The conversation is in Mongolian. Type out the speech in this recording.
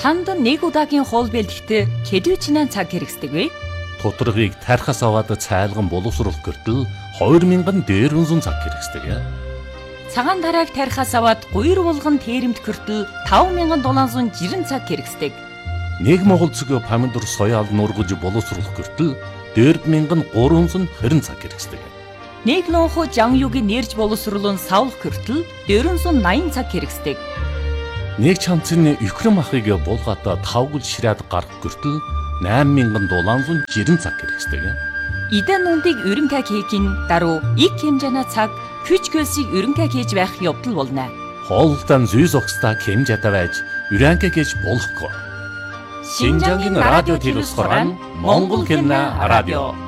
Танд нэг удаагийн хоол бэлтгэхдээ хэдвэчнээ цаг хэрэгсдэг вэ? Тутаргыг тархаас аваад цайлган боловсруулах гэртэл 2000 дээрвэн цаг хэрэгсдэг. Цагаан тарааг тархаас аваад гуйр булган тээремд хүртэл 5760 цаг хэрэгсдэг. Нэг Монгол цэгийн помидор соёал нургаж боловсруулах гэртэл 4320 цаг хэрэгсдэг. Нэг лонхо жанюгийн нэрж боловсруулан савлах гэртэл 480 цаг хэрэгсдэг. Нэг чамцны Украин махыг булгаатаа 5 гол ширээд гарах гэртэл 8760 цаг хэрэгсдэг. Идэн нүндийг өрөнгө хийхин даруй их хэмжээний цаг хүч хөлсийг өрөнгө хийж байх явдал болно. Хоолтон зүй зогсдаа хэмжээтэй байж өрөнгө хийж болохгүй. Шинжангийн радио телевизээр Монгол хэмнэ радио